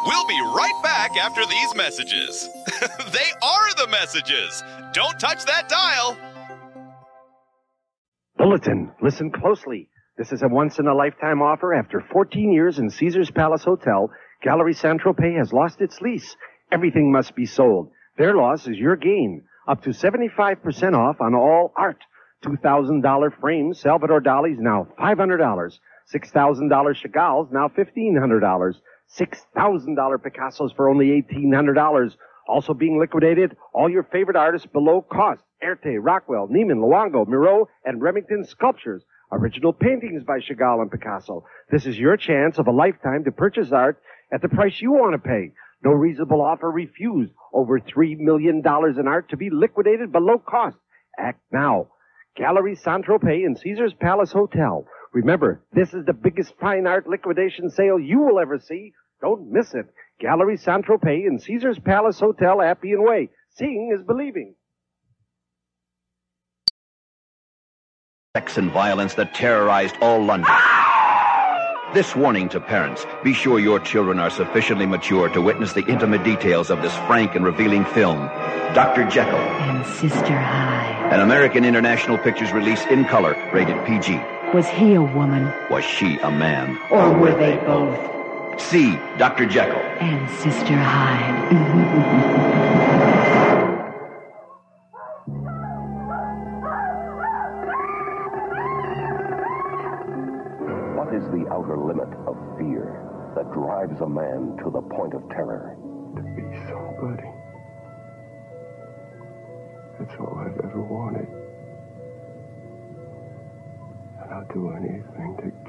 We'll be right back after these messages. They are the messages. Don't touch that dial. Bulletin, listen closely. This is a once-in-a-lifetime offer. After 14 years in Caesar's Palace Hotel, Gallery Saint-Tropez has lost its lease. Everything must be sold. Their loss is your gain. Up to 75% off on all art. $2,000 frames, Salvador Dali's now $500. $6,000 Chagall's now $1,500. $6,000 Picasso's for only $1,800. Also being liquidated, all your favorite artists below cost. Erte, Rockwell, Neiman, Luongo, Miro, and Remington sculptures. Original paintings by Chagall and Picasso. This is your chance of a lifetime to purchase art at the price you want to pay. No reasonable offer refused. Over $3 million in art to be liquidated below cost. Act now. Gallery Saint-Tropez in Caesar's Palace Hotel. Remember, this is the biggest fine art liquidation sale you will ever see. Don't miss it. Gallery Saint-Tropez in Caesar's Palace Hotel, Appian Way. Seeing is believing. Sex and violence that terrorized all London. This warning to parents: be sure your children are sufficiently mature to witness the intimate details of this frank and revealing film. Dr. Jekyll and Sister Hyde. An American International Pictures release in color, rated PG. Was he a woman? Was she a man? Or were they both? See Dr. Jekyll and Sister Hyde. What is the outer limit of fear that drives a man to the point of terror? To be somebody. That's all I've ever wanted. And I'll do anything to